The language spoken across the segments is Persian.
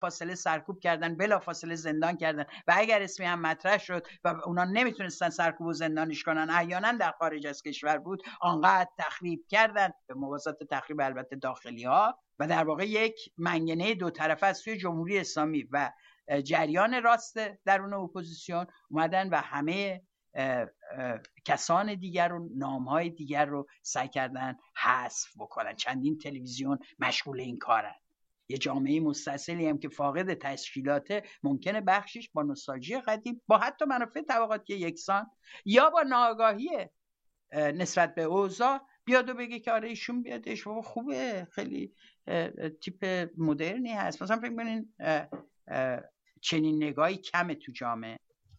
فاصله سرکوب کردن، بلا فاصله زندان کردن و اگر اسمی هم مطرح شد و اونا نمیتونستن سرکوب و زندانش کنن، احیانا در خارج از کشور بود، آنقدر تخریب کردن، به موازات تخریب البته داخلی ها، و در واقع یک منگنه دو طرفه از سوی جمهوری اسلامی و جریان راست درون اپوزیسیون اومدن و همه کسان دیگر و نامهای دیگر رو سعی کردن حذف بکنن. چندین تلویزیون مشغول این کارن. یه جامعه مستاصلی هم که فاقد تشکیلاته، ممکنه بخشش با نوستالژی قدیم، با حتی منافع طبقاتی یکسان یا با ناآگاهی نسبت به اوضاع بیاد و بگه که آره ایشون بیادش و خوبه، خیلی تیپ مدرنی هست. مثلا فکر کنین چنین نگاهی کمه تو جامعه.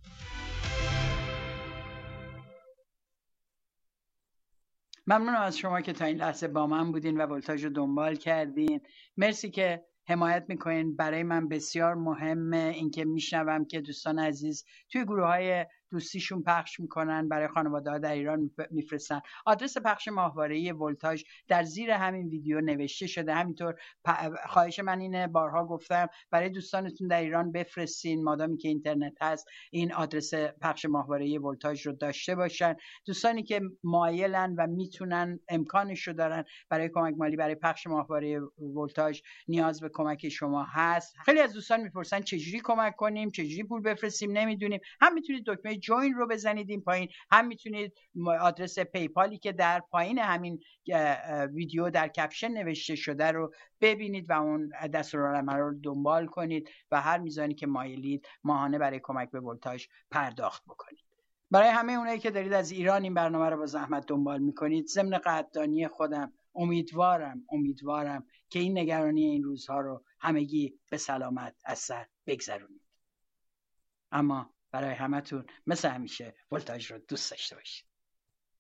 ممنونم از شما که تا این لحظه با من بودین و ولتاژ رو دنبال کردین. مرسی که حمایت میکنین. برای من بسیار مهمه اینکه میشنوم که دوستان عزیز توی گروه‌های دوستیشون پخش میکنن، برای خانواده‌ها در ایران میفرستن. آدرس پخش ماهواره‌ای ولتاژ در زیر همین ویدیو نوشته شده. همینطور خواهش من اینه، بارها گفتم، برای دوستانتون در ایران بفرستین مادامی که اینترنت هست، این آدرس پخش ماهواره‌ای ولتاژ رو داشته باشن. دوستانی که مایلن و میتونن، امکانش رو دارن، برای کمک مالی برای پخش ماهواره ولتاژ نیاز به کمک شما هست. خیلی از دوستان میپرسن چجوری کمک کنیم، چجوری پول بفرستیم، نمیدونیم. هم میتونید دکمه جوین رو بزنید این پایین، هم میتونید آدرس پیپالی که در پایین همین ویدیو در کپشن نوشته شده رو ببینید و اون دستورالعمل رو دنبال کنید و هر میزانی که مایلید ماهانه برای کمک به ولتاژ پرداخت بکنید. برای همه اونایی که دارید از ایران این برنامه رو با زحمت دنبال میکنید، ضمن قدردانی خودم امیدوارم که این نگرانی این روزها رو همگی به سلامت از سر بگذرونید. اما برای همتون مثل همیشه ولتاژ رو دوست داشته باشید.